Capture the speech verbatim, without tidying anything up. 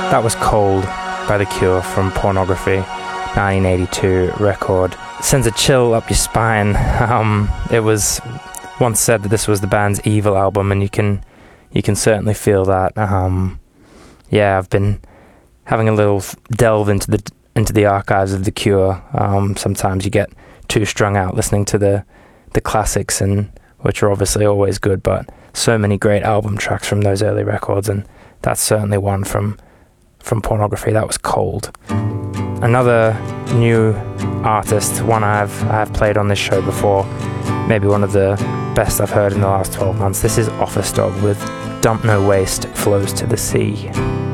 That was Cold by The Cure from Pornography, nineteen eighty-two record. Sends a chill up your spine. Um, it was once said that this was the band's evil album, and you can you can certainly feel that. Um, yeah, I've been having a little delve into the into the archives of The Cure. Um, sometimes you get too strung out listening to the the classics, and which are obviously always good, but so many great album tracks from those early records, and that's certainly one from from Pornography. That was Cold. Another new artist, one I've I've played on this show before, maybe one of the best I've heard in the last twelve months. This is Office Dog with Dump No Waste Flows to the Sea.